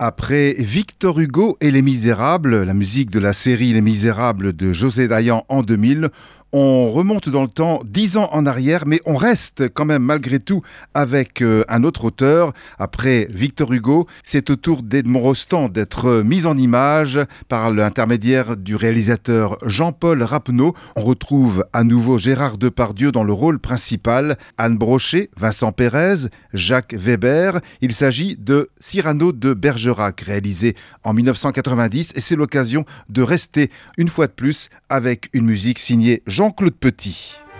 Après Victor Hugo et Les Misérables, la musique de la série Les Misérables de José Dayan en 2000, on remonte dans le temps 10 ans en arrière, mais on reste quand même malgré tout avec un autre auteur. Après Victor Hugo, c'est au tour d'Edmond Rostand d'être mis en image par l'intermédiaire du réalisateur Jean-Paul Rappeneau. On retrouve à nouveau Gérard Depardieu dans le rôle principal, Anne Brochet, Vincent Pérez, Jacques Weber. Il s'agit de Cyrano de Bergerac, réalisé en 1990, et c'est l'occasion de rester une fois de plus avec une musique signée Jean-Claude Petit.